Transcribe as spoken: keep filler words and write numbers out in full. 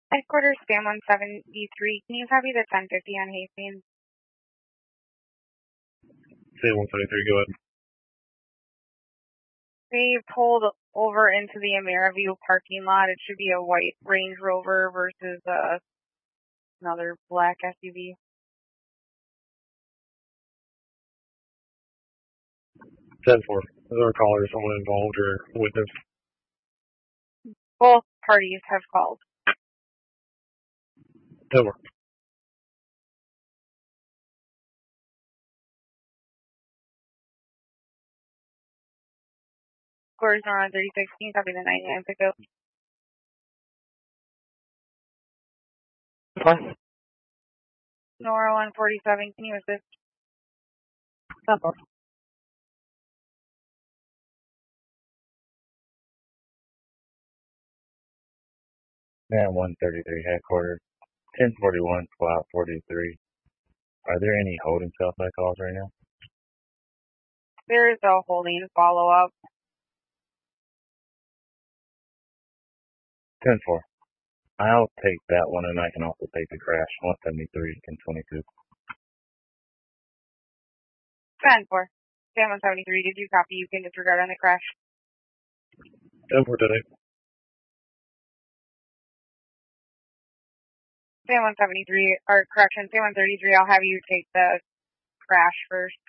Headquarters, Spam one seventy-three. Can you copy the ten fifty on Hastings? Spam one seventy-three, go ahead. They pulled over into the AmeriView parking lot. It should be a white Range Rover versus uh, another black S U V. ten four. Is our caller someone involved or witness? Both parties have called. ten four. Headquarters, Nora thirty-six. Can you copy the ninety-nine pickup? Fine. Nora one forty-seven. Can you assist? ten four. Man one thirty-three headquarters, ten forty-one, squad forty-three. Are there any holding cell site calls right now? There is a holding follow-up. ten four. I'll take that one, and I can also take the crash, one seventy-three and twenty-two. ten four. Spam one seventy-three. Did you copy? You can disregard on the crash. ten four today. Spam one seventy-three, or correction, Spam one thirty-three. I'll have you take the crash first.